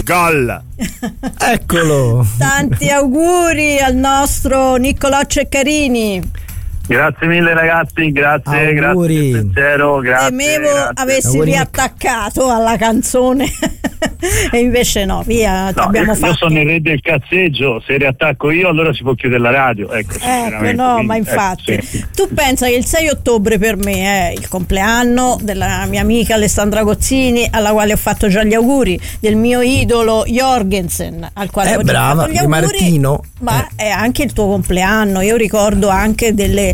gol. Eccolo. Tanti auguri al nostro Niccolò Ceccarini. Grazie mille ragazzi, grazie, auguri. Grazie sincero, grazie. Temevo avessi auguri. Riattaccato alla canzone e invece no, via, No, abbiamo fatto. Io sono il re del cazzeggio, se riattacco io allora si può chiudere la radio. Ecco no, quindi, ma infatti sì. tu pensa che il 6 ottobre per me è il compleanno della mia amica Alessandra Gozzini, alla quale ho fatto già gli auguri, del mio idolo Jorgensen, al quale ho già brava, fatto gli di auguri, Martino. ma è anche il tuo compleanno. Io ricordo anche degli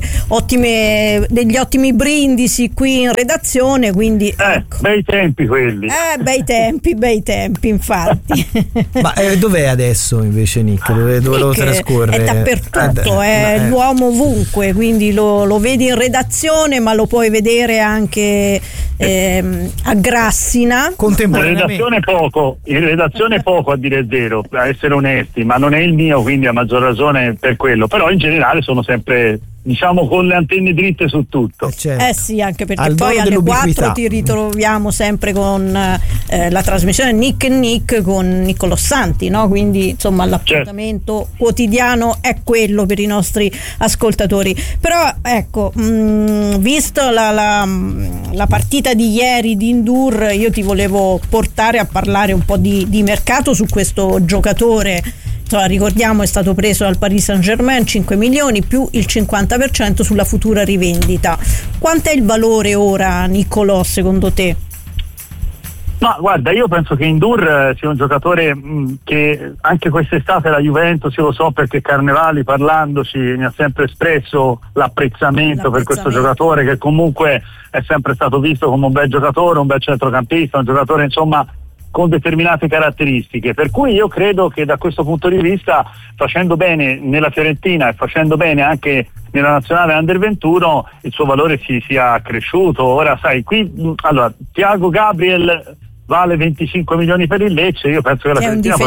ottimi brindisi qui in redazione, quindi ecco. Bei tempi quelli. Bei tempi infatti. Ma dov'è adesso invece Nick? Dove lo trascorre? È dappertutto, è l'uomo ovunque, quindi lo vedi in redazione, ma lo puoi vedere anche a Grassina. In redazione poco a dire il vero, a essere onesti, ma non è il mio, quindi a maggior ragione per quello, però in generale sono sempre, diciamo, con le antenne dritte su tutto. Certo. Sì, anche perché poi alle 4 ti ritroviamo sempre con la trasmissione Nick e Nick con Niccolò Santi, no? Quindi insomma l'appuntamento quotidiano è quello per i nostri ascoltatori. Però ecco, visto la partita di ieri di N'Dour, io ti volevo portare a parlare un po' di mercato su questo giocatore. Insomma, ricordiamo, è stato preso dal Paris Saint-Germain, 5 milioni più il 50% sulla futura rivendita. Quant'è il valore ora, Niccolò, secondo te? Ma guarda, io penso che N'Dour sia un giocatore che anche quest'estate la Juventus, io lo so perché Carnevali, parlandoci, mi ha sempre espresso l'apprezzamento per questo giocatore, che comunque è sempre stato visto come un bel giocatore, un bel centrocampista, un giocatore insomma con determinate caratteristiche, per cui io credo che da questo punto di vista, facendo bene nella Fiorentina e facendo bene anche nella nazionale Under 21, il suo valore si sia cresciuto. Ora sai, qui allora Thiago Gabriel vale 25 milioni per il Lecce, io penso che la Fiorentina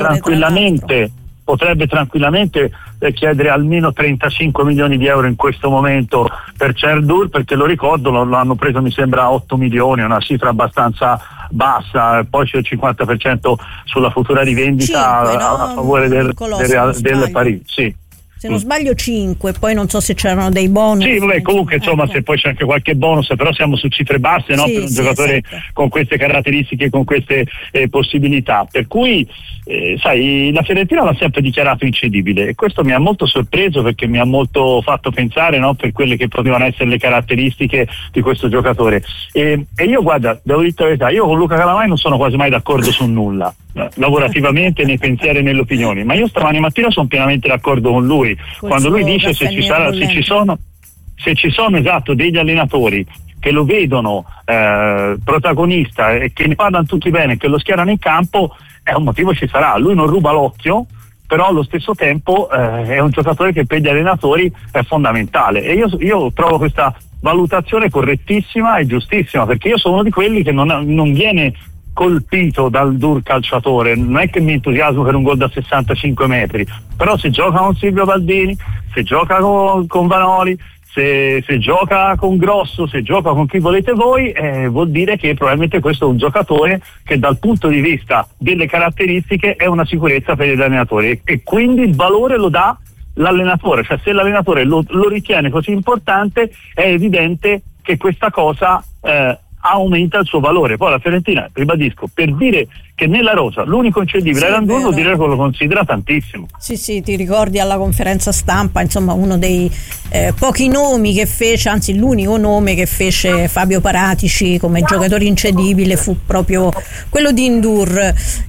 potrebbe tranquillamente chiedere almeno 35 milioni di euro in questo momento per N'Dour, perché lo ricordo, lo hanno preso mi sembra 8 milioni, una cifra abbastanza bassa, poi c'è il 50% sulla futura rivendita a favore del Paris. Sì. Se non sbaglio 5, poi non so se c'erano dei bonus. Sì, vabbè, comunque insomma se poi c'è anche qualche bonus, però siamo su cifre basse, no? Per un giocatore con queste caratteristiche, con queste possibilità, per cui sai, la Fiorentina l'ha sempre dichiarato incedibile e questo mi ha molto sorpreso, perché mi ha molto fatto pensare, no? Per quelle che potevano essere le caratteristiche di questo giocatore e io guarda, devo dire la verità, io con Luca Calamai non sono quasi mai d'accordo su nulla, lavorativamente, nei pensieri e nelle opinioni, ma io stamani mattina sono pienamente d'accordo con lui quando lui dice se ci sono esatto degli allenatori che lo vedono protagonista e che ne parlano tutti bene, che lo schierano in campo, un motivo ci sarà. Lui non ruba l'occhio, però allo stesso tempo è un giocatore che per gli allenatori è fondamentale e io trovo questa valutazione correttissima e giustissima, perché io sono uno di quelli che non viene colpito dal N'Dour calciatore, non è che mi entusiasmo per un gol da 65 metri, però se gioca con Silvio Baldini, se gioca con Vanoli, se gioca con Grosso, se gioca con chi volete voi, vuol dire che probabilmente questo è un giocatore che dal punto di vista delle caratteristiche è una sicurezza per gli allenatori e quindi il valore lo dà l'allenatore, cioè se l'allenatore lo ritiene così importante è evidente che questa cosa aumenta il suo valore. Poi la Fiorentina, ribadisco, per dire che nella rosa l'unico incedibile era N'Dour, vuol dire che lo considera tantissimo. Sì, ti ricordi alla conferenza stampa, insomma, uno dei pochi nomi che fece, anzi l'unico nome che fece Fabio Paratici come giocatore incedibile fu proprio quello di N'Dour.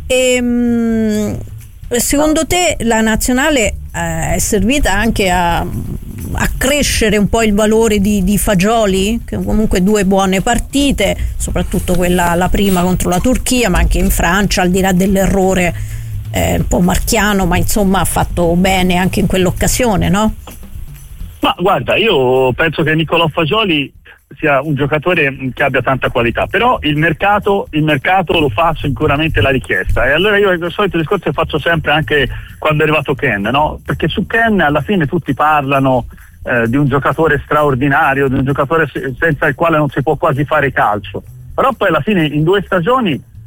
Secondo te la nazionale è servita anche a crescere un po' il valore di Fagioli, che comunque 2 buone partite, soprattutto quella, la prima contro la Turchia, ma anche in Francia, al di là dell'errore un po' marchiano, ma insomma ha fatto bene anche in quell'occasione, no? Ma guarda, io penso che Niccolò Fagioli sia un giocatore che abbia tanta qualità, però il mercato lo fa sicuramente la richiesta, e allora io il solito discorso che faccio sempre anche quando è arrivato Ken, no? Perché su Ken alla fine tutti parlano di un giocatore straordinario, di un giocatore senza il quale non si può quasi fare calcio, però poi alla fine in 2 stagioni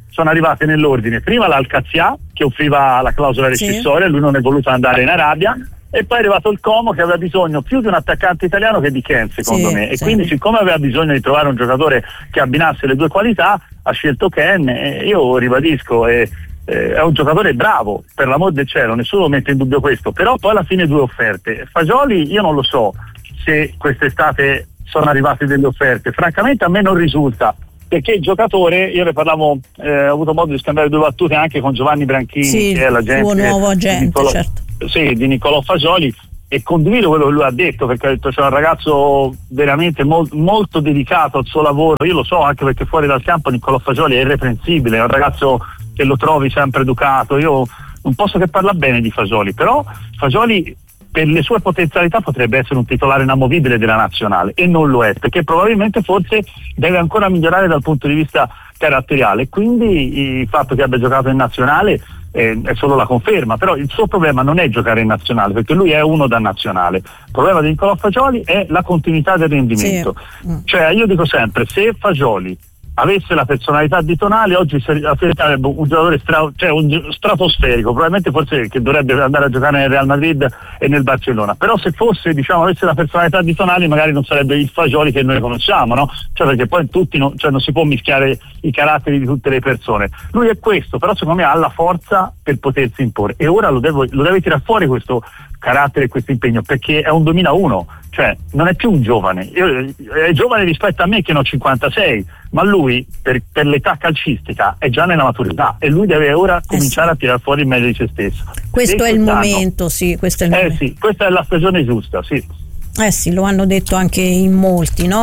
sono arrivate nell'ordine prima l'Al-Qazia che offriva la clausola rescissoria, lui non è voluto andare in Arabia, e poi è arrivato il Como che aveva bisogno più di un attaccante italiano che di Ken, secondo me, e quindi siccome aveva bisogno di trovare un giocatore che abbinasse le due qualità, ha scelto Ken, e io ribadisco, è un giocatore bravo, per l'amor del cielo, nessuno mette in dubbio questo, però poi alla fine 2 offerte. Fagioli io non lo so se quest'estate sono arrivate delle offerte, francamente a me non risulta, perché il giocatore, io ne parlavo, ho avuto modo di scambiare 2 battute anche con Giovanni Branchini, che è l'agente, suo nuovo agente, certo. Sì, di Niccolò Fagioli, e condivido quello che lui ha detto, perché ha detto c'è un ragazzo veramente molto dedicato al suo lavoro. Io lo so anche perché fuori dal campo Niccolò Fagioli è irreprensibile, è un ragazzo che lo trovi sempre educato. Io non posso che parlare bene di Fagioli, però Fagioli per le sue potenzialità potrebbe essere un titolare inamovibile della nazionale, e non lo è, perché probabilmente forse deve ancora migliorare dal punto di vista caratteriale, quindi il fatto che abbia giocato in nazionale è solo la conferma. Però il suo problema non è giocare in nazionale, perché lui è uno da nazionale. Il problema di Niccolò Fagioli è la continuità del rendimento. Cioè io dico sempre, se Fagioli avesse la personalità di Tonali, oggi sarebbe un giocatore stratosferico, probabilmente forse che dovrebbe andare a giocare nel Real Madrid e nel Barcellona, però se fosse, avesse la personalità di Tonali magari non sarebbe il Fagioli che noi conosciamo, no? Cioè perché poi non si può mischiare i caratteri di tutte le persone. Lui è questo, però secondo me ha la forza per potersi imporre, e ora lo deve tirare fuori questo carattere e questo impegno, perché è un 2001, cioè non è più un giovane, è giovane rispetto a me che ne ho 56, ma lui per l'età calcistica è già nella maturità, e lui deve ora cominciare a tirare fuori il meglio di se stesso. Questo è il momento, sì, questo è il momento. Sì, questa è la stagione giusta, sì. Sì, lo hanno detto anche in molti, no?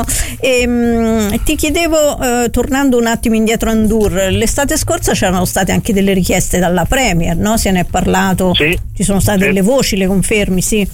Ti chiedevo, tornando un attimo indietro a Ndour, l'estate scorsa c'erano state anche delle richieste dalla Premier, no? Se ne è parlato, ci sono state delle voci, le confermi, sì?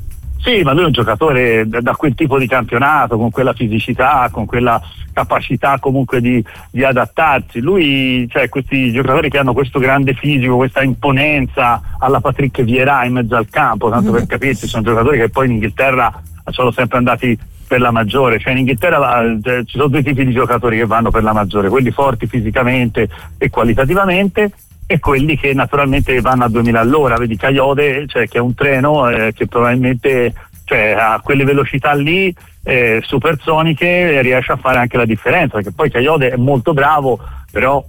Sì, ma lui è un giocatore da quel tipo di campionato, con quella fisicità, con quella capacità comunque di adattarsi. Lui, cioè questi giocatori che hanno questo grande fisico, questa imponenza alla Patrick Vieira in mezzo al campo, tanto per capirsi, sono giocatori che poi in Inghilterra sono sempre andati per la maggiore. Cioè in Inghilterra ci sono 2 tipi di giocatori che vanno per la maggiore, quelli forti fisicamente e qualitativamente, e quelli che naturalmente vanno a 2000 all'ora. Vedi Kayode, cioè, che è un treno che probabilmente, cioè, a quelle velocità lì supersoniche riesce a fare anche la differenza, perché poi Kayode è molto bravo, però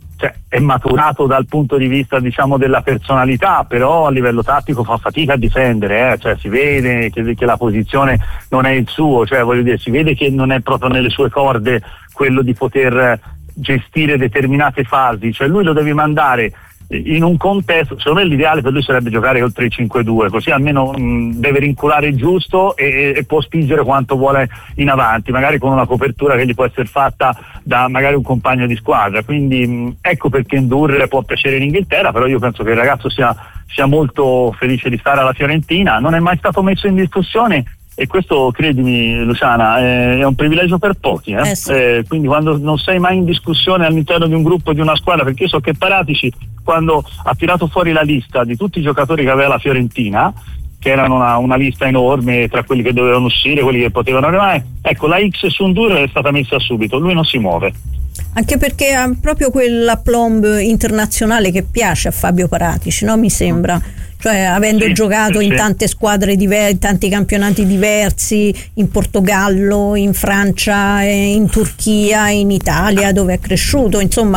è maturato dal punto di vista della personalità, però a livello tattico fa fatica a difendere, cioè si vede che la posizione non è il suo, cioè voglio dire, si vede che non è proprio nelle sue corde quello di poter gestire determinate fasi, cioè lui lo devi mandare in un contesto. Secondo me l'ideale per lui sarebbe giocare oltre il 5-2, così almeno deve rinculare il giusto e può spingere quanto vuole in avanti, magari con una copertura che gli può essere fatta da magari un compagno di squadra. Quindi ecco perché Ndour può piacere in Inghilterra, però io penso che il ragazzo sia molto felice di stare alla Fiorentina, non è mai stato messo in discussione, e questo, credimi Luciana, è un privilegio per pochi, sì. Quindi quando non sei mai in discussione all'interno di un gruppo, di una squadra, perché io so che Paratici, quando ha tirato fuori la lista di tutti i giocatori che aveva la Fiorentina, che erano una lista enorme tra quelli che dovevano uscire, quelli che potevano arrivare, ecco, la X su Ndour è stata messa subito, lui non si muove. Anche perché ha proprio quell'aplomb internazionale che piace a Fabio Paratici, no? Mi sembra. Cioè, avendo giocato in tante squadre diverse, in tanti campionati diversi, in Portogallo, in Francia, in Turchia, in Italia, dove è cresciuto, insomma,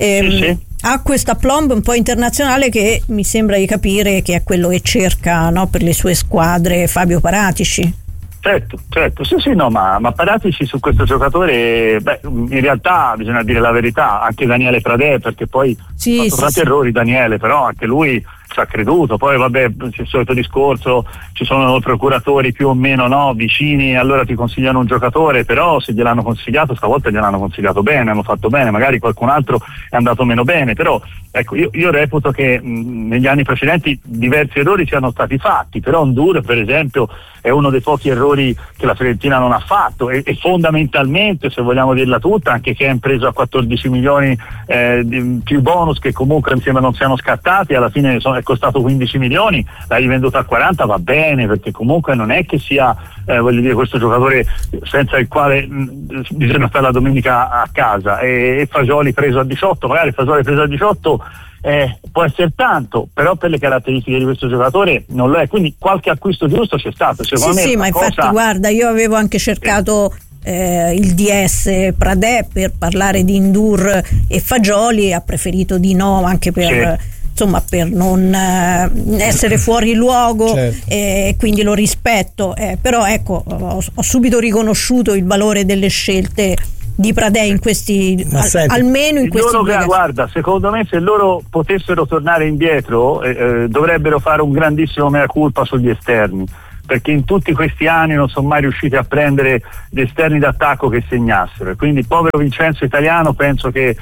ha questa plomb un po' internazionale che mi sembra di capire che è quello che cerca, no, per le sue squadre Fabio Paratici. Certo, sì, no, ma Paratici su questo giocatore, in realtà bisogna dire la verità, anche Daniele Pradè, perché poi ha fatto tanti errori Daniele, però anche lui ci ha creduto. Poi vabbè, c'è il solito discorso, ci sono procuratori più o meno vicini, allora ti consigliano un giocatore, però se gliel'hanno consigliato stavolta gliel'hanno consigliato bene, hanno fatto bene, magari qualcun altro è andato meno bene, però ecco, io reputo che negli anni precedenti diversi errori siano stati fatti, però Ndour per esempio è uno dei pochi errori che la Fiorentina non ha fatto, e fondamentalmente, se vogliamo dirla tutta, anche che ha preso a 14 milioni più bonus che comunque insieme non siano scattati, alla fine è costato 15 milioni, l'hai venduto a 40, va bene, perché comunque non è che sia voglio dire, questo giocatore senza il quale bisogna stare la domenica a casa, e Fagioli preso a 18, magari Fagioli preso a 18 può essere tanto, però per le caratteristiche di questo giocatore non lo è, quindi qualche acquisto giusto c'è stato, secondo me. Sì, ma infatti guarda, io avevo anche cercato il DS Pradè per parlare di Ndour e Fagioli, ha preferito di no, anche per insomma, per non essere fuori luogo, certo. Quindi lo rispetto, però ecco, ho subito riconosciuto il valore delle scelte di Pradè in questi, almeno in questi loro, guarda, secondo me se loro potessero tornare indietro dovrebbero fare un grandissimo mea culpa sugli esterni, perché in tutti questi anni non sono mai riusciti a prendere gli esterni d'attacco che segnassero, e quindi povero Vincenzo Italiano penso che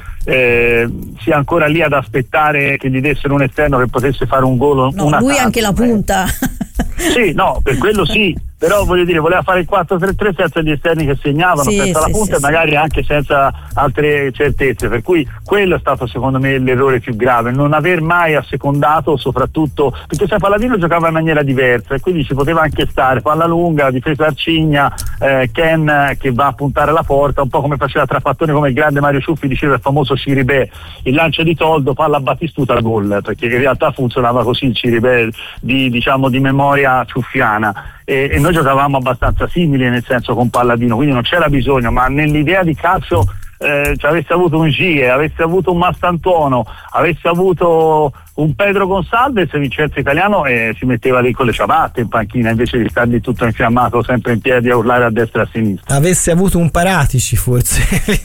sia ancora lì ad aspettare che gli dessero un esterno che potesse fare un gol. No, lui anche la punta. Sì, no, per quello sì, però voglio dire, voleva fare il 4-3-3 senza gli esterni che segnavano, senza la punta e magari anche senza altre certezze, per cui quello è stato secondo me l'errore più grave, non aver mai assecondato, soprattutto perché sai, Palladino giocava in maniera diversa e quindi ci poteva anche stare palla lunga, difesa Arcigna, Ken che va a puntare la porta, un po' come faceva Trapattoni, come il grande Mario Ciuffi diceva il famoso Ciribè, il lancio di Toldo, palla a Battistuta, gol, perché in realtà funzionava così il Ciribè di memoria ciuffiana. E noi giocavamo abbastanza simili, nel senso, con Palladino, quindi non c'era bisogno, ma nell'idea di calcio avesse avuto un Gie, avesse avuto un Mastantuono, avesse avuto un Pedro Gonçalves, Vincenzo Italiano si metteva lì con le ciabatte in panchina invece di stare lì tutto infiammato sempre in piedi a urlare a destra e a sinistra. Avesse avuto un Paratici forse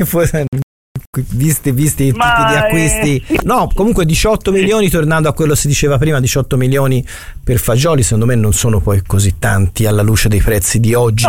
visti i tipi di acquisti. No, comunque 18 milioni, tornando a quello che si diceva prima, 18 milioni per Fagioli secondo me non sono poi così tanti alla luce dei prezzi di oggi.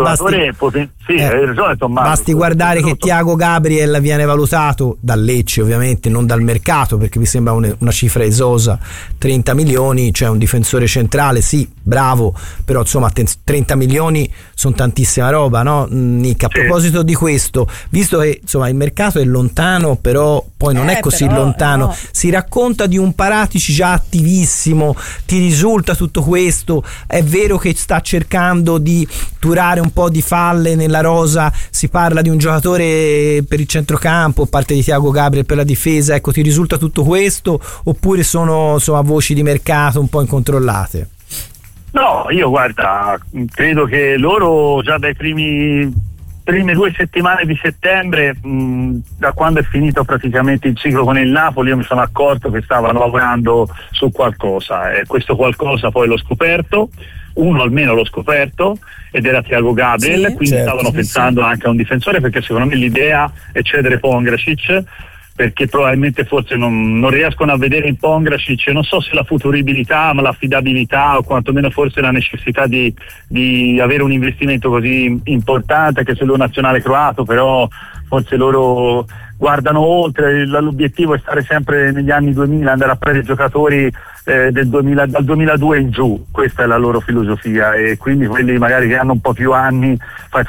Basti guardare che Thiago Gabriel viene valutato dal Lecce, ovviamente non dal mercato, perché mi sembra una cifra esosa, 30 milioni, cioè un difensore centrale, sì, bravo, però insomma 30 milioni sono tantissima roba, no Nick? A proposito di questo, visto che insomma il mercato è lontano, però poi non è così lontano, no. Si racconta di un Paratici già attivissimo, ti risulta tutto questo? È vero che sta cercando di turare un po' di falle nella rosa, si parla di un giocatore per il centrocampo, parte di Thiago Gabriel per la difesa, ecco, ti risulta tutto questo oppure sono insomma voci di mercato un po' incontrollate? No, io guarda, credo che loro già dai prime 2 settimane di settembre, da quando è finito praticamente il ciclo con il Napoli, io mi sono accorto che stavano lavorando su qualcosa, e questo qualcosa poi l'ho scoperto, uno almeno l'ho scoperto, ed era Thiago Gabriel, quindi stavano pensando anche a un difensore, perché secondo me l'idea è cedere Pongracic, perché probabilmente forse non riescono a vedere in Pongracic, non so se la futuribilità, ma l'affidabilità, o quantomeno forse la necessità di avere un investimento così importante, che se lo nazionale croato, però forse loro guardano oltre, l'obiettivo è stare sempre negli anni 2000, andare a prendere giocatori dal 2002 in giù, questa è la loro filosofia, e quindi quelli magari che hanno un po' più anni fai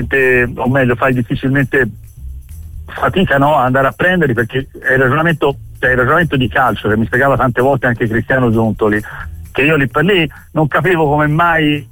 difficilmente fatica, no, a andare a prenderli, perché è il ragionamento di calcio che mi spiegava tante volte anche Cristiano Giuntoli, che io lì per lì non capivo come mai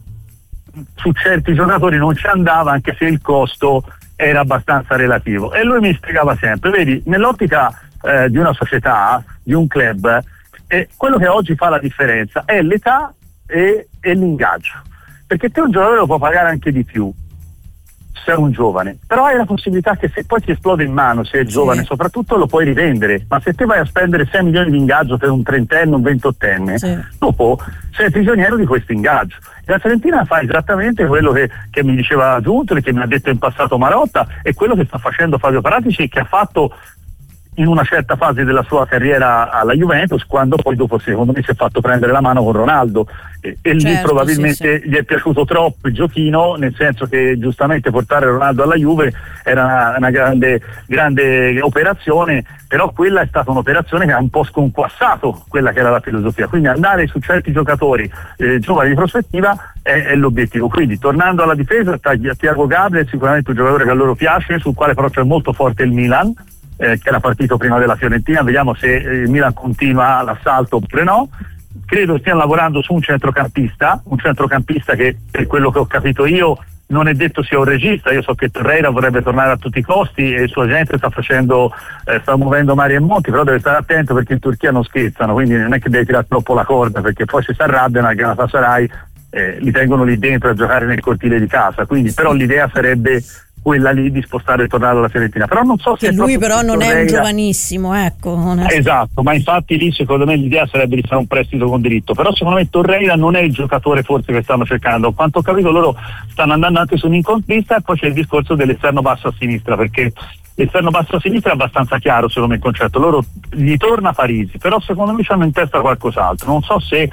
su certi giocatori non ci andava, anche se il costo era abbastanza relativo, e lui mi spiegava sempre, vedi, nell'ottica di una società, di un club, quello che oggi fa la differenza è l'età e l'ingaggio, perché te un giocatore lo può pagare anche di più se è un giovane, però hai la possibilità che se poi ti esplode in mano, se è giovane soprattutto, lo puoi rivendere, ma se te vai a spendere 6 milioni di ingaggio per un trentenne, un ventottenne, dopo sei prigioniero di questo ingaggio. E la Fiorentina fa esattamente quello che mi diceva Giuntoli, che mi ha detto in passato Marotta, e quello che sta facendo Fabio Paratici, che ha fatto in una certa fase della sua carriera alla Juventus, quando poi dopo secondo me si è fatto prendere la mano con Ronaldo e lì probabilmente gli è piaciuto troppo il giochino, nel senso che giustamente portare Ronaldo alla Juve era una grande operazione, però quella è stata un'operazione che ha un po' sconquassato quella che era la filosofia, quindi andare su certi giocatori giovani di prospettiva è l'obiettivo. Quindi tornando alla difesa, Thiago Gabriel sicuramente un giocatore che a loro piace, sul quale però c'è molto forte il Milan, che era partito prima della Fiorentina, vediamo se il Milan continua l'assalto oppure no. Credo stiano lavorando su un centrocampista che, per quello che ho capito io, non è detto sia un regista. Io so che Torreira vorrebbe tornare a tutti i costi e il suo agente sta muovendo mari e monti, però deve stare attento perché in Turchia non scherzano, quindi non è che deve tirare troppo la corda, perché poi se si arrabbiano al Galatasaray li tengono lì dentro a giocare nel cortile di casa, quindi però l'idea sarebbe quella lì di spostare e tornare alla Fiorentina, però non so se lui però non Torreira è un giovanissimo, ecco. Esatto, ma infatti lì secondo me l'idea sarebbe di fare un prestito con diritto, però secondo me Torreira non è il giocatore forse che stanno cercando. Quanto ho capito loro stanno andando anche su un incontrista, e poi c'è il discorso dell'esterno basso a sinistra, perché l'esterno basso a sinistra è abbastanza chiaro secondo me il concetto, loro gli torna Parisi, però secondo me hanno in testa qualcos'altro, non so se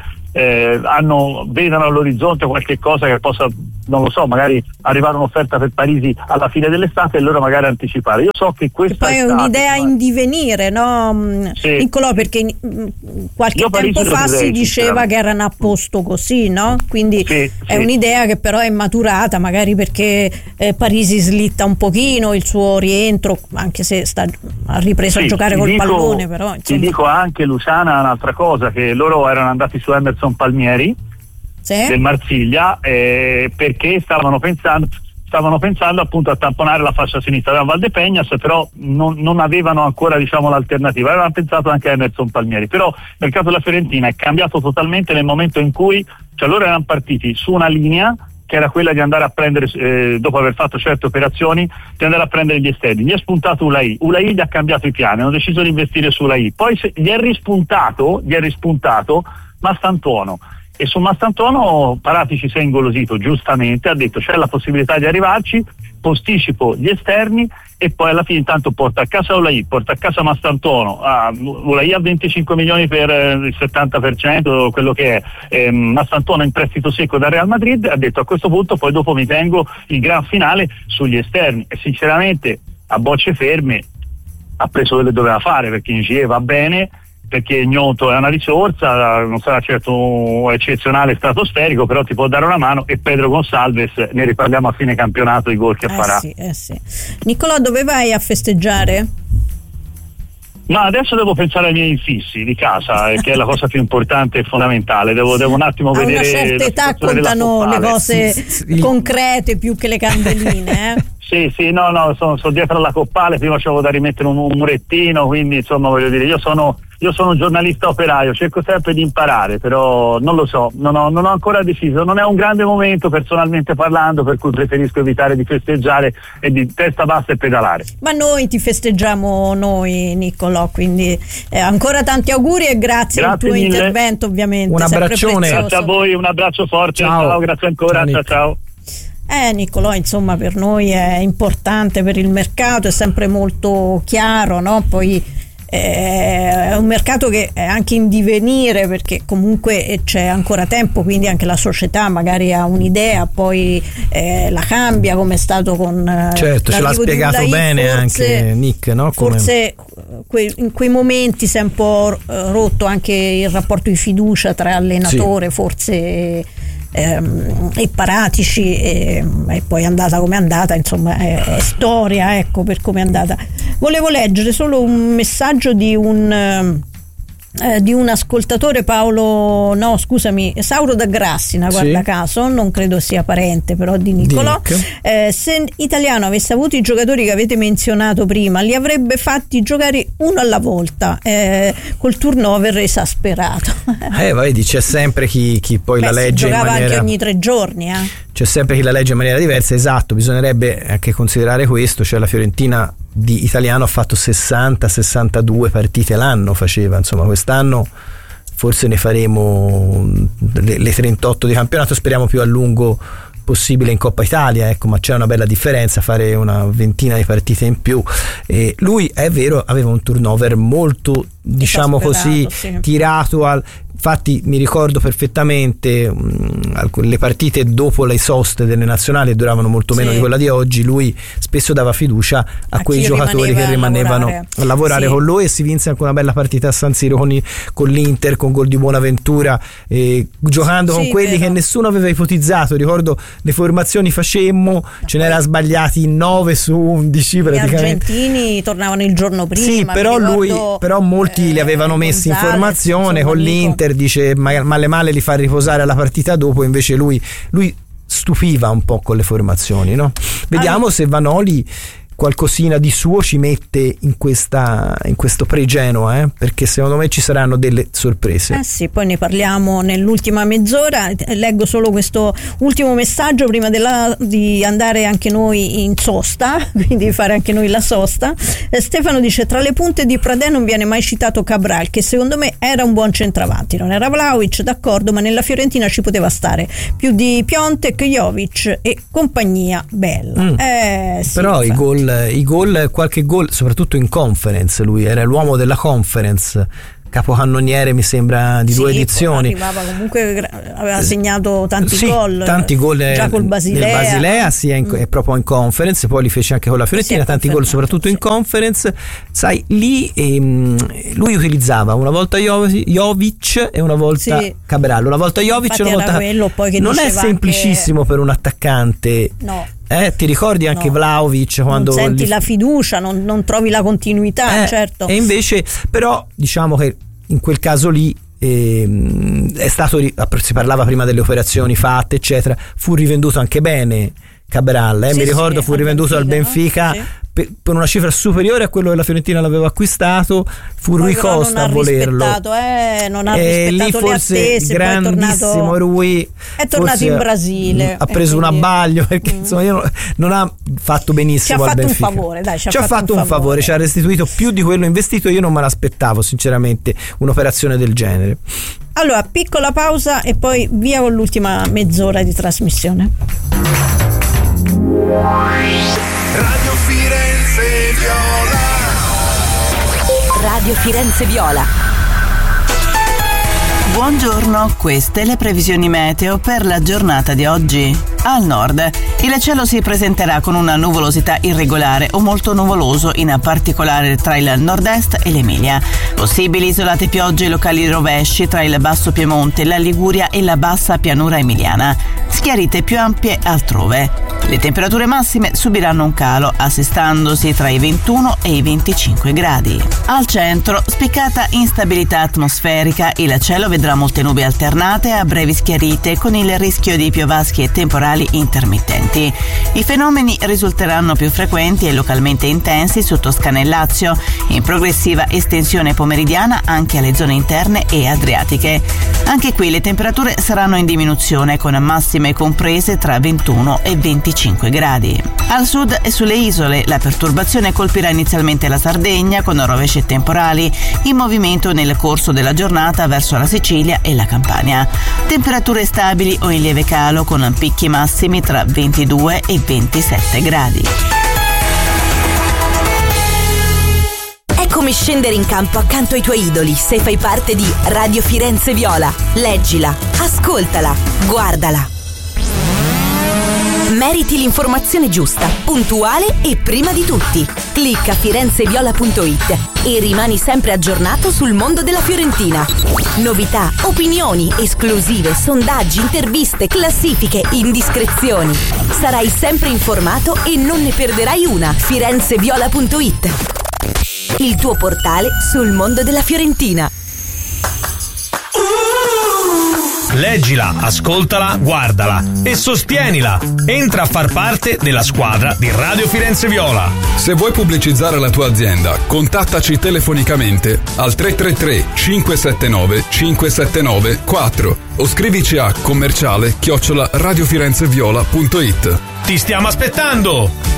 vedono all'orizzonte qualche cosa che possa, non lo so, magari arrivare un'offerta per Parisi alla fine dell'estate e loro magari anticipare. Io so che questa poi è un'idea in divenire, no? Sì. Niccolò, perché qualche tempo fa si diceva che erano a posto così, no? Quindi è un'idea che però è maturata, magari perché Parisi slitta un pochino il suo rientro, anche se ha ripreso a giocare col pallone, però insomma. Ti dico anche, Luciana, un'altra cosa, che loro erano andati su Emerson Palmieri del Marsiglia perché stavano pensando appunto a tamponare la fascia sinistra da Valdepeñas, però non avevano ancora l'alternativa, avevano pensato anche a Emerson Palmieri, però il mercato della Fiorentina è cambiato totalmente nel momento in cui loro erano partiti su una linea che era quella di andare a prendere, dopo aver fatto certe operazioni, di andare a prendere gli esterni. Gli è spuntato Ulai gli ha cambiato i piani, hanno deciso di investire su Ulai, poi gli è rispuntato Mastantuono, e su Mastantuono Paratici si è ingolosito, giustamente, ha detto c'è la possibilità di arrivarci, posticipo gli esterni e poi alla fine intanto porta a casa Ulai, porta a casa Mastantuono, Ulai ha 25 milioni per il 70%, quello che è, Mastantuono in prestito secco da Real Madrid, ha detto a questo punto poi dopo mi tengo il gran finale sugli esterni, e sinceramente a bocce ferme ha preso quello che doveva fare, perché Ingie va bene, perché Ignoto è una risorsa, non sarà certo eccezionale stratosferico, però ti può dare una mano, e Pedro Gonçalves ne riparliamo a fine campionato, i gol che farà. Sì. Niccolò, dove vai a festeggiare? Ma adesso devo pensare ai miei infissi di casa, che è la cosa più importante e fondamentale. Devo un attimo vedere. A una certa età contano le cose concrete più che le candeline, Sì, no, sono dietro alla Coppale, prima c'avevo da rimettere un murettino, quindi insomma voglio dire, io sono un giornalista operaio, cerco sempre di imparare, però non lo so, non ho ancora deciso, non è un grande momento personalmente parlando, per cui preferisco evitare di festeggiare e di testa bassa e pedalare. Ma noi ti festeggiamo noi, Niccolò, quindi ancora tanti auguri e grazie al tuo mille. Intervento, ovviamente. Un abbraccione. Grazie a voi, un abbraccio forte, ciao grazie ancora, ciao. Niccolò, insomma, per noi è importante, per il mercato è sempre molto chiaro, no? Poi è un mercato che è anche in divenire, perché comunque c'è ancora tempo, quindi anche la società magari ha un'idea, poi la cambia, come è stato con certo, ce l'ha spiegato bene anche Nick, no? Forse in quei momenti si è un po' rotto anche il rapporto di fiducia tra allenatore, forse e Paratici, e poi è andata come è andata, insomma è storia, ecco, per come è andata. Volevo leggere solo un messaggio di un ascoltatore, Sauro da Grassina, guarda caso, non credo sia parente però di Niccolò. Se Italiano avesse avuto i giocatori che avete menzionato prima, li avrebbe fatti giocare uno alla volta, col turnover esasperato. Vedi, c'è sempre chi poi la legge giocava in maniera, anche ogni 3 giorni, c'è sempre chi la legge in maniera diversa, esatto, bisognerebbe anche considerare questo, cioè la Fiorentina di Italiano ha fatto 60-62 partite l'anno, faceva, insomma quest'anno forse ne faremo le 38 di campionato, speriamo più a lungo possibile in Coppa Italia, ecco, ma c'è una bella differenza fare una ventina di partite in più. Lui, è vero, aveva un turnover molto, diciamo così, sì, tirato al... Infatti mi ricordo perfettamente le partite dopo le soste delle nazionali duravano molto meno di quella di oggi. Lui spesso dava fiducia a quei giocatori che rimanevano a lavorare con lui, e si vinse anche una bella partita a San Siro con l'Inter, con gol di Bonaventura, giocando con quelli che nessuno aveva ipotizzato. Ricordo le formazioni facemmo, ce n'era sbagliati 9 su 11 praticamente. Gli argentini tornavano il giorno prima, però molti li avevano messi in formazione con l'Inter. Dice male li fa riposare alla partita dopo, invece lui stupiva un po' con le formazioni, no? Vediamo se Vanoli qualcosina di suo ci mette in questo pre-Genoa, perché secondo me ci saranno delle sorprese. Sì, poi ne parliamo nell'ultima mezz'ora. Leggo solo questo ultimo messaggio prima di andare anche noi in sosta, quindi fare anche noi la sosta. Stefano dice: tra le punte di Pradè non viene mai citato Cabral, che secondo me era un buon centravanti, non era Vlahovic, d'accordo, ma nella Fiorentina ci poteva stare più di Piontek, Jovic e compagnia bella. Però i gol, qualche gol, soprattutto in conference, lui era l'uomo della conference, capocannoniere mi sembra di 2 edizioni. Arrivava comunque, aveva segnato tanti gol già col Basilea. Nel Basilea è proprio in conference, poi li fece anche con la Fiorentina, tanti gol soprattutto in conference. Sai, lì lui utilizzava una volta Jovic e una volta Cabral, una volta Jovic e una volta poi non è semplicissimo per un attaccante. No. Ti ricordi anche Vlahovic quando non senti la fiducia, non trovi la continuità, certo. E invece però diciamo che in quel caso lì è stato, si parlava prima delle operazioni fatte eccetera, fu rivenduto anche bene Cabral, mi ricordo fu rivenduto al Benfica, no? Per una cifra superiore a quello che la Fiorentina l'aveva acquistato. Fu Rui Costa a volerlo, non ha rispettato lì forse le attese, grandissimo Rui è tornato in Brasile, ha preso un abbaglio perché insomma non ha fatto benissimo al Benfica. Ci ha fatto un favore, ci ha restituito più di quello investito. Io non me l'aspettavo sinceramente un'operazione del genere. Allora, piccola pausa e poi via con l'ultima mezz'ora di trasmissione. Radio Firenze Viola. Radio Firenze Viola. Buongiorno, queste le previsioni meteo per la giornata di oggi. Al nord, il cielo si presenterà con una nuvolosità irregolare o molto nuvoloso, in particolare tra il nord-est e l'Emilia. Possibili isolate piogge locali rovesci tra il basso Piemonte, la Liguria e la bassa pianura emiliana. Schiarite più ampie altrove. Le temperature massime subiranno un calo, assestandosi tra i 21 e i 25 gradi. Al centro, spiccata instabilità atmosferica, il cielo vedrà molte nubi alternate a brevi schiarite con il rischio di piovaschi e temporali intermittenti. I fenomeni risulteranno più frequenti e localmente intensi su Toscana e Lazio, in progressiva estensione pomeridiana anche alle zone interne e adriatiche. Anche qui le temperature saranno in diminuzione, con massime comprese tra 21 e 25 gradi. Al sud e sulle isole la perturbazione colpirà inizialmente la Sardegna con rovesci e temporali, in movimento nel corso della giornata verso la Sicilia e la Campania. Temperature stabili o in lieve calo, con picchi massimi tra 22 e 27 gradi. È come scendere in campo accanto ai tuoi idoli se fai parte di Radio Firenze Viola. Leggila, ascoltala, guardala. Meriti l'informazione giusta, puntuale e prima di tutti. Clicca firenzeviola.it e rimani sempre aggiornato sul mondo della Fiorentina. Novità, opinioni, esclusive, sondaggi, interviste, classifiche, indiscrezioni. Sarai sempre informato e non ne perderai una. firenzeviola.it, il tuo portale sul mondo della Fiorentina. Leggila, ascoltala, guardala e sostienila. Entra a far parte della squadra di Radio Firenze Viola. Se vuoi pubblicizzare la tua azienda, contattaci telefonicamente al 333 579 579 4 o scrivici a commerciale@radiofirenzeviola.it. Ti stiamo aspettando!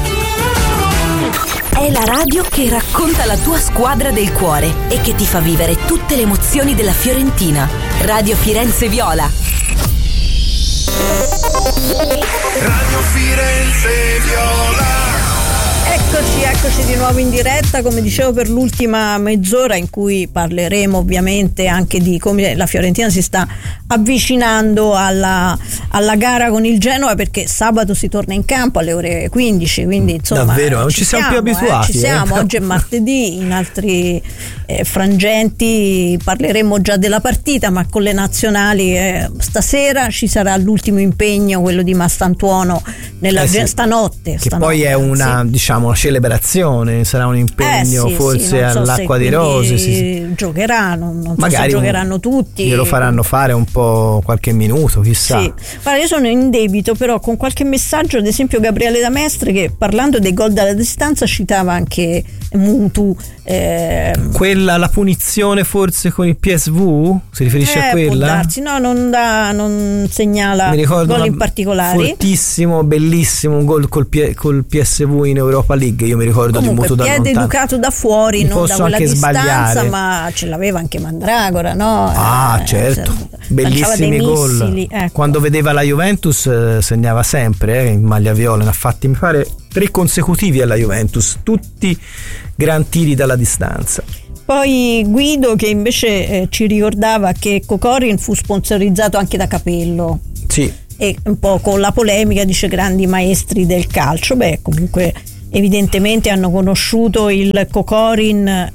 È la radio che racconta la tua squadra del cuore e che ti fa vivere tutte le emozioni della Fiorentina. Radio Firenze Viola. Radio Firenze Viola. Eccoci di nuovo in diretta, come dicevo, per l'ultima mezz'ora, in cui parleremo ovviamente anche di come la Fiorentina si sta avvicinando alla gara con il Genoa, perché sabato si torna in campo alle ore 15, quindi insomma davvero non ci siamo più abituati. Ci siamo, oggi è martedì, in altri frangenti parleremo già della partita, ma con le nazionali stasera ci sarà l'ultimo impegno, quello di Mastantuono stanotte, poi è una diciamo celebrazione, sarà un impegno forse all'Acqua di Rose, giocherà, non magari so se giocheranno tutti, glielo faranno fare un po' qualche minuto, chissà. Guarda, io sono in debito però con qualche messaggio, ad esempio Gabriele da Mestre, che parlando dei gol dalla distanza citava anche Mutu, quella, la punizione forse con il PSV, si riferisce a quella? Può darsi, no, non segnala gol in particolare. Fortissimo, bellissimo, un gol col PSV in Europa League, io mi ricordo. Comunque, di Mutu da piede lontano, educato da fuori, non da quella distanza, sbagliare. ma ce l'aveva anche Mandragora, no? Certo, bellissimi gol. Quando vedeva la Juventus segnava sempre in maglia viola, ne ha fatti mi pare 3 consecutivi alla Juventus, tutti gran tiri dalla distanza. Poi Guido che invece ci ricordava che Kokorin fu sponsorizzato anche da Capello. Sì. E un po' con la polemica, dice, grandi maestri del calcio. Comunque evidentemente hanno conosciuto il Kokorin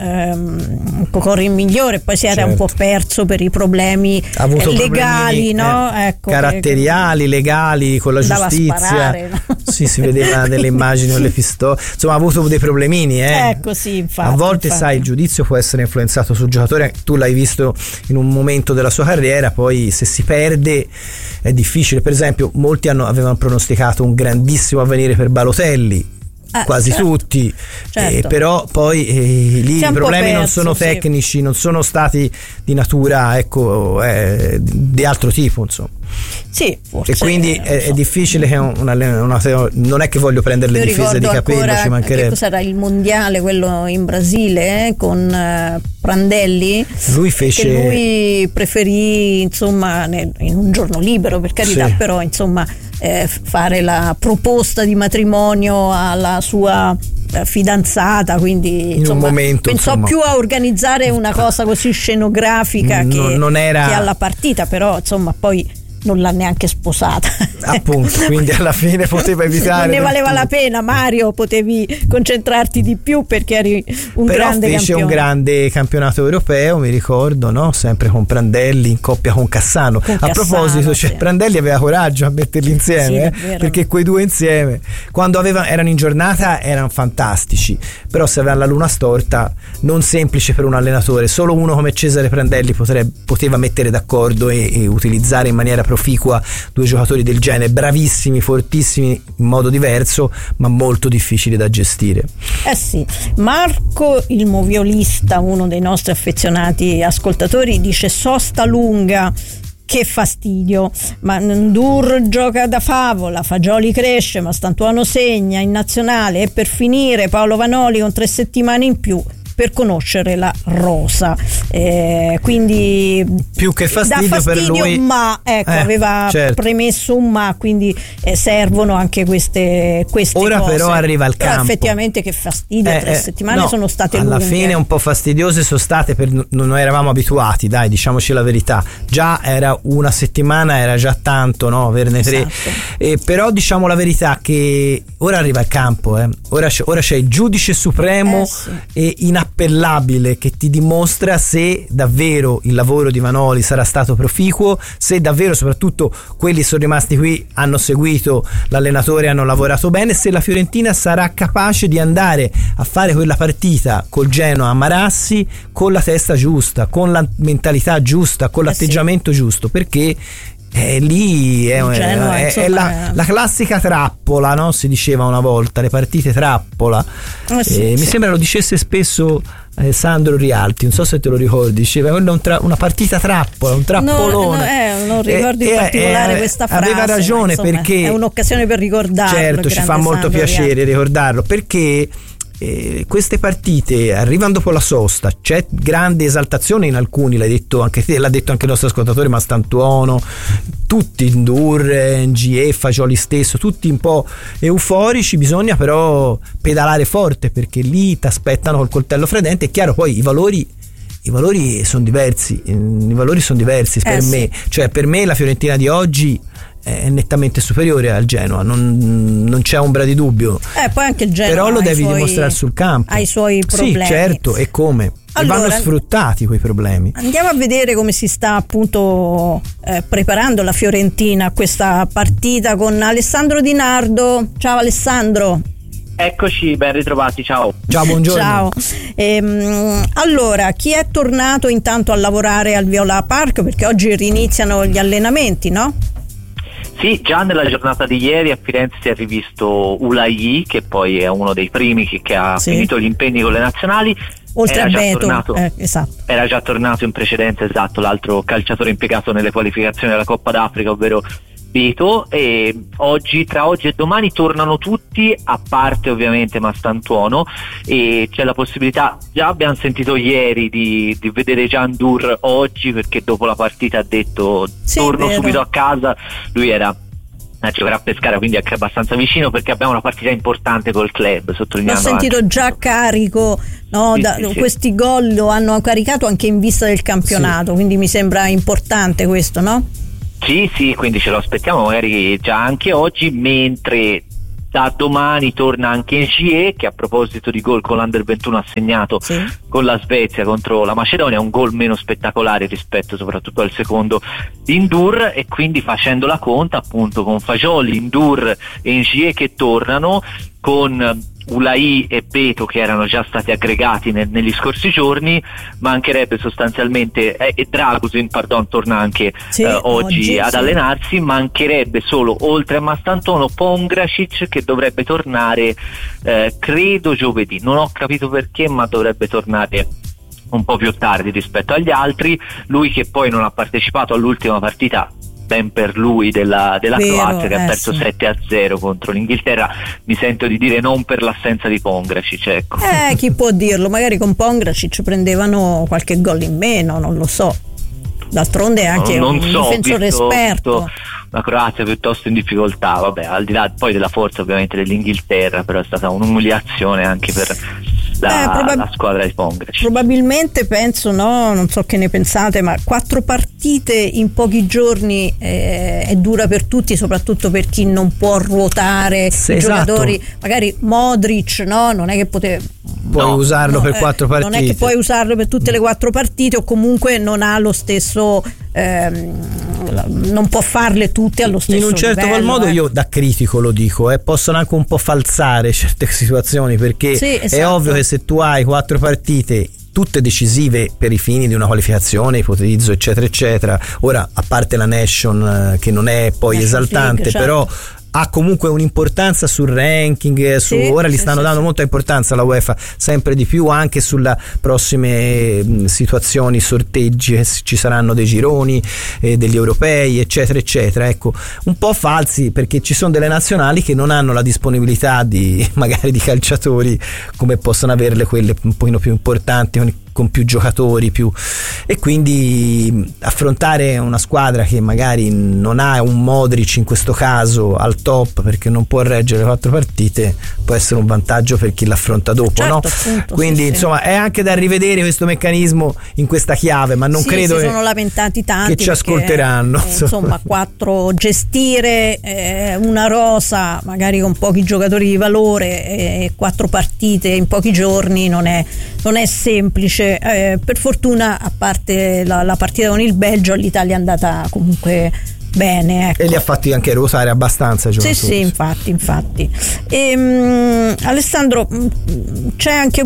migliore, poi si era un po' perso per i problemi legali, no? Caratteriali, legali, con la giustizia. Sparare, no? Sì, si vedeva delle immagini con le pistole, insomma ha avuto dei problemini, sì, infatti, a volte sai, il giudizio può essere influenzato sul giocatore, tu l'hai visto in un momento della sua carriera, poi se si perde è difficile. Per esempio molti avevano pronosticato un grandissimo avvenire per Balotelli, quasi tutti, però poi lì i problemi non sono tecnici, non sono stati di natura di altro tipo, insomma. Sì, forse, e quindi è difficile che non è che voglio prendere le difese di Capello, ci mancherebbe. Cos'era il mondiale, quello in Brasile, con Prandelli? Lui preferì, insomma, in un giorno libero, per carità, però insomma fare la proposta di matrimonio alla sua fidanzata, quindi insomma, pensò più a organizzare una cosa così scenografica che alla partita, però insomma poi non l'ha neanche sposata, appunto, quindi alla fine poteva evitare, non ne valeva la pena. Mario, potevi concentrarti di più perché eri grande fece campione. Un grande campionato europeo, mi ricordo, no? Sempre con Prandelli in coppia con Cassano. A proposito, Prandelli aveva coraggio a metterli insieme, perché quei due insieme quando erano in giornata erano fantastici, però se avevano la luna storta, non semplice per un allenatore. Solo uno come Cesare Prandelli poteva mettere d'accordo e utilizzare in maniera proficua due giocatori del genere, bravissimi, fortissimi in modo diverso, ma molto difficili da gestire. Marco il moviolista, uno dei nostri affezionati ascoltatori, dice: sosta lunga, che fastidio, ma Ndur gioca da favola, Fagioli cresce, Mastantuono segna in nazionale, e per finire Paolo Vanoli con 3 settimane in più per conoscere la rosa, quindi più che fastidio per lui, ma aveva premesso un ma, quindi servono anche queste ora cose. Però arriva al campo, effettivamente che fastidio, 3 settimane sono state alla lunghe. Fine un po' fastidiose sono state, non eravamo abituati, dai, diciamoci la verità, già era una settimana, era già tanto, no, averne 3, però diciamo la verità che ora arriva al campo, ora c'è il giudice supremo e inappellabile che ti dimostra se davvero il lavoro di Vanoli sarà stato proficuo, se davvero soprattutto quelli sono rimasti qui, hanno seguito l'allenatore, hanno lavorato bene, se la Fiorentina sarà capace di andare a fare quella partita col Genoa a Marassi con la testa giusta, con la mentalità giusta, con l'atteggiamento giusto, perché lì è la classica trappola, no? Si diceva una volta, le partite trappola. Mi sembra lo dicesse spesso Sandro Rialti, non so se te lo ricordi, diceva una partita trappola, un trappolone. Non ricordo in particolare questa frase. Aveva ragione, insomma, perché è un'occasione per ricordarlo. Certo, ci fa molto piacere ricordarlo, perché queste partite arrivano dopo la sosta, c'è grande esaltazione in alcuni, l'hai detto anche te, l'ha detto anche il nostro ascoltatore Mastantuono, tutti Ndur, NGE, Fagioli stesso, tutti un po' euforici. Bisogna però pedalare forte, perché lì ti aspettano col coltello fredente. È chiaro, poi i valori sono diversi, per me, cioè per me la Fiorentina di oggi è nettamente superiore al Genoa, non c'è ombra di dubbio. Poi anche il Genoa però lo devi dimostrare sul campo, ha i suoi problemi. Sì, certo, e come? Allora, vanno sfruttati quei problemi. Andiamo a vedere come si sta appunto preparando la Fiorentina a questa partita con Alessandro Di Nardo. Ciao Alessandro. Eccoci, ben ritrovati, ciao. Ciao, buongiorno. Ciao. Allora, chi è tornato intanto a lavorare al Viola Park? Perché oggi riniziano gli allenamenti, no? Sì, già nella giornata di ieri a Firenze si è rivisto Ulayi, che poi è uno dei primi che ha finito gli impegni con le nazionali. Oltre a Beto, esatto. Era già tornato in precedenza, esatto, l'altro calciatore impiegato nelle qualificazioni della Coppa d'Africa, ovvero Beto, e tra oggi e domani tornano tutti, a parte ovviamente Mastantuono, e c'è la possibilità, già abbiamo sentito ieri, di vedere Gian Dur oggi, perché dopo la partita ha detto torno subito a casa. Lui era a giocare a Pescara, quindi anche abbastanza vicino, perché abbiamo una partita importante col club, sottolineando. L'ho sentito anche già carico, no? Questi gol lo hanno caricato anche in vista del campionato, quindi mi sembra importante questo, no? Sì, quindi ce lo aspettiamo magari già anche oggi, mentre da domani torna anche NGE, che a proposito di gol con l'Under 21 ha segnato con la Svezia contro la Macedonia, un gol meno spettacolare rispetto soprattutto al secondo di Ndur, e quindi facendo la conta appunto con Fagioli, Ndur e NGE che tornano, con Ulayi e Beto che erano già stati aggregati negli scorsi giorni, mancherebbe sostanzialmente e Dragusin torna anche oggi ad allenarsi, mancherebbe solo, oltre a Mastantuono, Pongracic, che dovrebbe tornare credo giovedì, non ho capito perché, ma dovrebbe tornare un po' più tardi rispetto agli altri. Lui che poi non ha partecipato all'ultima partita, ben per lui, della Croazia, che ha perso 7-0 contro l'Inghilterra. Mi sento di dire non per l'assenza di Pongracic, ecco. Chi può dirlo? Magari con Pongracic prendevano qualche gol in meno, non lo so. D'altronde è anche un difensore esperto. La Croazia piuttosto in difficoltà, vabbè, al di là poi della forza ovviamente dell'Inghilterra, però è stata un'umiliazione anche per la squadra di Pongracic. Probabilmente, penso, no, non so che ne pensate, ma 4 partite in pochi giorni è dura per tutti, soprattutto per chi non può ruotare i giocatori. Magari Modric, no, non è che puoi usarlo per 4 partite. Non è che puoi usarlo per tutte le 4 partite, o comunque non ha lo stesso, non può farle tutte allo stesso in un certo livello, qual modo. Io da critico lo dico, possono anche un po' falsare certe situazioni, perché è ovvio che se tu hai 4 partite tutte decisive per i fini di una qualificazione, ipotizzo, eccetera eccetera, ora a parte la Nation che non è poi esaltante, però ha comunque un'importanza sul ranking, ora gli stanno dando molta importanza alla UEFA, sempre di più, anche sulle prossime situazioni, sorteggi, ci saranno dei gironi, degli europei, eccetera eccetera. Ecco, un po' falsi, perché ci sono delle nazionali che non hanno la disponibilità magari di calciatori come possono averle quelle un pochino più importanti, con più giocatori, e quindi affrontare una squadra che magari non ha un Modric in questo caso al top, perché non può reggere 4 partite, può essere un vantaggio per chi l'affronta dopo, no? Appunto, quindi insomma è anche da rivedere questo meccanismo in questa chiave, ma non credo si sono lamentati tanti che ci ascolteranno, insomma 4 gestire una rosa magari con pochi giocatori di valore e 4 partite in pochi giorni non è semplice. Per fortuna, a parte la partita con il Belgio, l'Italia è andata comunque bene, ecco. E li ha fatti anche ruotare abbastanza i giocatori. Sì, infatti. Alessandro, c'è anche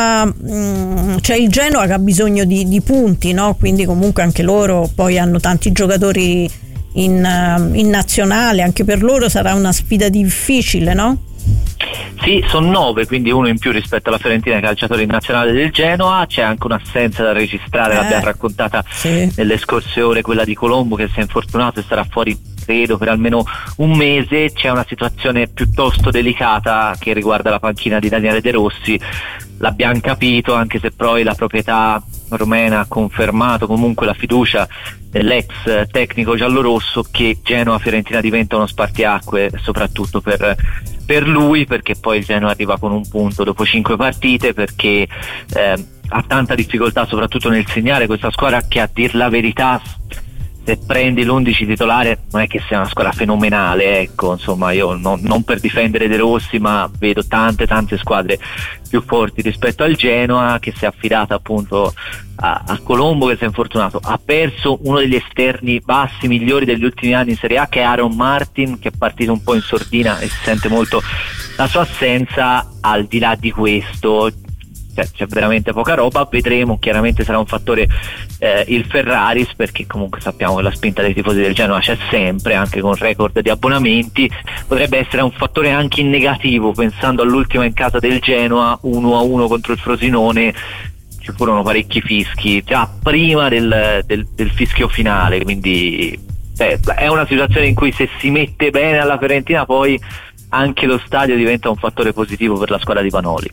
c'è il Genoa che ha bisogno di punti, no? Quindi comunque anche loro poi hanno tanti giocatori in nazionale, anche per loro sarà una sfida difficile, no? Sì, sono 9, quindi uno in più rispetto alla Fiorentina, calciatori in nazionale del Genoa. C'è anche un'assenza da registrare, l'abbiamo raccontata nelle scorse ore, quella di Colombo, che si è infortunato e sarà fuori credo per almeno un mese. C'è una situazione piuttosto delicata che riguarda la panchina di Daniele De Rossi, l'abbiamo capito, anche se poi la proprietà romena ha confermato comunque la fiducia dell'ex tecnico giallorosso che Genoa-Fiorentina diventa uno spartiacque, soprattutto per lui, perché poi il Genoa arriva con un punto dopo 5 partite, perché ha tanta difficoltà soprattutto nel segnare, questa squadra che, a dir la verità, se prendi l'11 titolare non è che sia una squadra fenomenale, ecco, insomma, io non per difendere De Rossi, ma vedo tante squadre più forti rispetto al Genoa, che si è affidata appunto a Colombo, che si è infortunato. Ha perso uno degli esterni bassi migliori degli ultimi anni in Serie A, che è Aaron Martin, che è partito un po' in sordina e si sente molto la sua assenza. Al di là di questo c'è veramente poca roba. Vedremo, chiaramente sarà un fattore il Ferraris, perché comunque sappiamo che la spinta dei tifosi del Genoa c'è sempre, anche con record di abbonamenti. Potrebbe essere un fattore anche in negativo, pensando all'ultima in casa del Genoa 1-1 contro il Frosinone. Ci furono parecchi fischi già prima del fischio finale, quindi è una situazione in cui, se si mette bene alla Fiorentina, poi anche lo stadio diventa un fattore positivo per la squadra di Vanoli.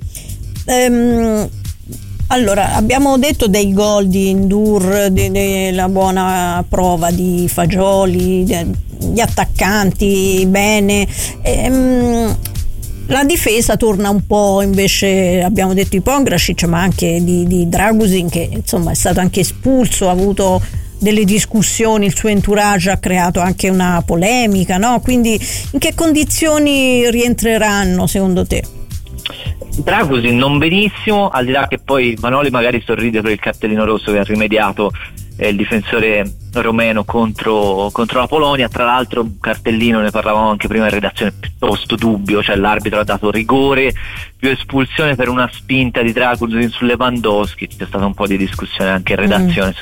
Allora, abbiamo detto dei gol di Ndour, della buona prova di Fagioli, gli attaccanti bene. La difesa torna un po', invece, abbiamo detto di Pongracic, ma anche di Dragusin, che insomma è stato anche espulso, ha avuto delle discussioni, il suo entourage ha creato anche una polemica, no? Quindi in che condizioni rientreranno secondo te? Dragusin non benissimo, al di là che poi Vanoli magari sorride per il cartellino rosso che ha rimediato il difensore romeno contro la Polonia. Tra l'altro un cartellino, ne parlavamo anche prima in redazione, piuttosto dubbio, cioè l'arbitro ha dato rigore più espulsione per una spinta di Dragusin su Lewandowski. C'è stata un po' di discussione anche in redazione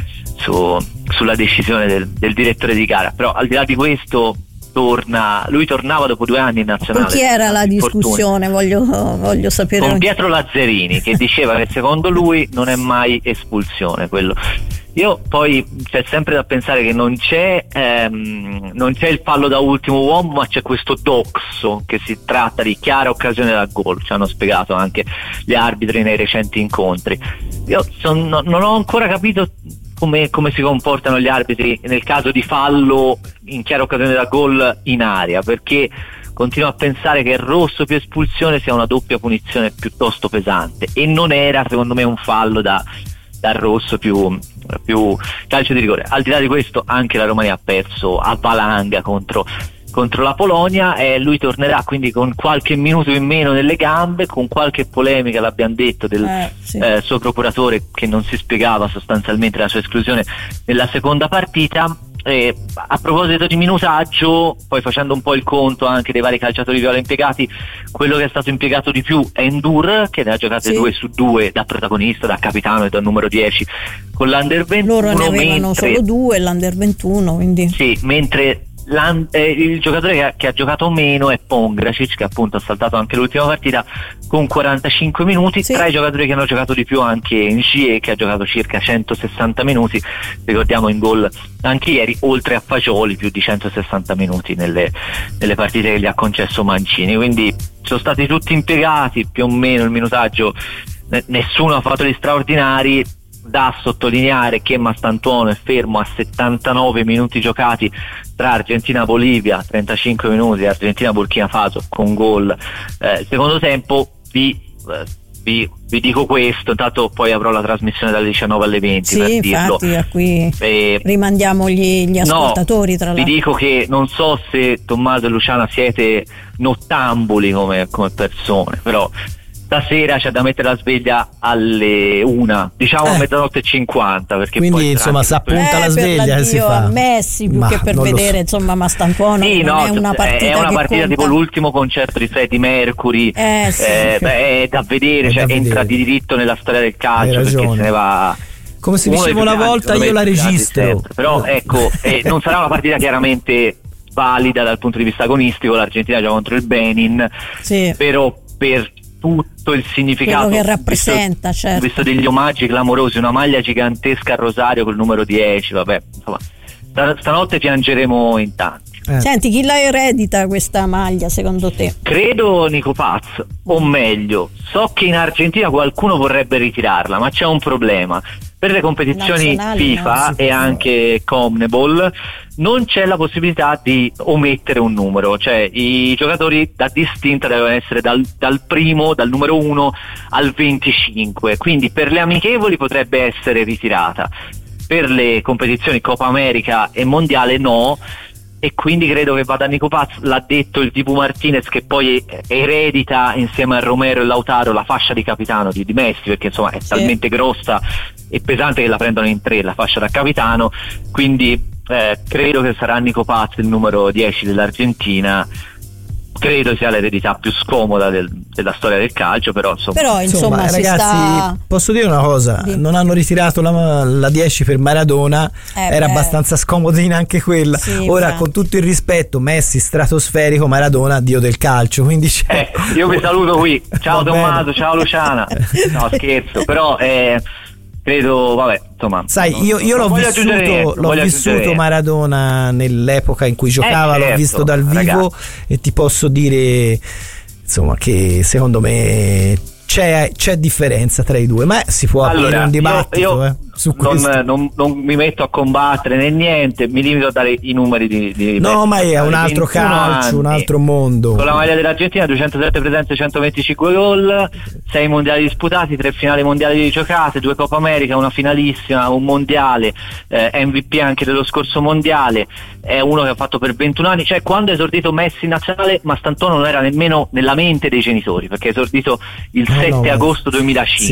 sulla decisione del direttore di gara, però al di là di questo lui tornava dopo 2 anni in nazionale. Con chi era la discussione? Voglio sapere. Con Pietro Lazzarini, che diceva che secondo lui non è mai espulsione quello. Io poi c'è sempre da pensare che non c'è il fallo da ultimo uomo, ma c'è questo doxo, che si tratta di chiara occasione da gol, ci hanno spiegato anche gli arbitri nei recenti incontri. Io non ho ancora capito come si comportano gli arbitri nel caso di fallo in chiara occasione da gol in area, perché continuo a pensare che il rosso più espulsione sia una doppia punizione piuttosto pesante, e non era secondo me un fallo da rosso più calcio di rigore. Al di là di questo, anche la Romania ha perso a valanga contro la Polonia, e lui tornerà quindi con qualche minuto in meno nelle gambe, con qualche polemica, l'abbiamo detto, del suo procuratore, che non si spiegava sostanzialmente la sua esclusione nella seconda partita. A proposito di minutaggio, poi facendo un po' il conto anche dei vari calciatori viola impiegati, quello che è stato impiegato di più è Ndour, che ne ha giocate 2 su 2 da protagonista, da capitano e da numero 10 con l'Under 21. Loro ne avevano solo 2, l'Under 21, quindi sì, mentre il giocatore che ha giocato meno è Pongracic, che appunto ha saltato anche l'ultima partita con 45 minuti. Tra i giocatori che hanno giocato di più anche Ngie, che ha giocato circa 160 minuti, ricordiamo in gol anche ieri, oltre a Fagioli più di 160 minuti nelle partite che gli ha concesso Mancini. Quindi sono stati tutti impiegati più o meno il minutaggio, nessuno ha fatto gli straordinari. Da sottolineare che Mastantuono è fermo a 79 minuti giocati tra Argentina-Bolivia, 35 minuti, Argentina-Burkina Faso con gol secondo tempo. Vi dico questo, intanto poi avrò la trasmissione dalle 19 alle 20 per dirlo. Infatti, a qui rimandiamo gli ascoltatori. Tra l'altro, vi dico che non so se Tommaso e Luciana siete nottambuli come persone, però stasera c'è da mettere la sveglia alle 1, diciamo a mezzanotte e 50, perché quindi poi insomma si appunta la sveglia e si fa a Messi più che per vedere insomma Mastantuono. Sì, non è una partita, è una partita tipo conta. l'ultimo concerto di Freddie Mercury, è da vedere, entra di diritto nella storia del calcio, perché se ne va. Come si diceva una volta, io la registro. Però ecco, non sarà una partita chiaramente valida dal punto di vista agonistico, l'Argentina gioca contro il Benin, però per tutto il significato quello che rappresenta, certo, visto degli omaggi clamorosi, una maglia gigantesca a rosario col numero 10, vabbè, insomma, stanotte piangeremo in tanti. Senti, chi la eredita questa maglia secondo te? Credo Nico Paz, o meglio, so che in Argentina qualcuno vorrebbe ritirarla, ma c'è un problema. Per le competizioni FIFA e anche CONMEBOL non c'è la possibilità di omettere un numero, cioè i giocatori da distinta devono essere dal numero 1 al 25, quindi per le amichevoli potrebbe essere ritirata, per le competizioni Coppa America e Mondiale no, e quindi credo che vada Nico Paz. L'ha detto il Dibu Martinez, che poi eredita insieme a Romero e Lautaro la fascia di capitano di Messi, perché insomma è talmente grossa e pesante che la prendono in 3 la fascia da capitano, quindi credo che sarà Nico Paz il numero 10 dell'Argentina. Credo sia l'eredità più scomoda della storia del calcio, però insomma ragazzi, posso dire una cosa, non hanno ritirato la 10 per Maradona, era abbastanza scomodina anche quella, ora con tutto il rispetto, Messi stratosferico, Maradona dio del calcio, quindi io vi saluto qui, ciao Tommaso, ciao Luciana, no scherzo, però credo, vabbè, insomma. Sai, io l'ho vissuto Maradona nell'epoca in cui giocava, l'ho visto dal vivo, ragazzi, e ti posso dire, insomma, che secondo me c'è differenza tra i due, ma si può aprire un dibattito su questo. Non mi metto a combattere né niente, mi limito a dare i numeri di no, ma è un altro calcio, anni, un altro mondo. Con la maglia dell'Argentina 207 presenze, 125 gol, 6 mondiali disputati, 3 finali mondiali giocate, 2 Coppa America, una finalissima, un mondiale, MVP anche dello scorso mondiale, è uno che ha fatto per 21 anni, cioè quando è esordito Messi in nazionale Mastantuono non era nemmeno nella mente dei genitori, perché è esordito il 7 agosto 2005.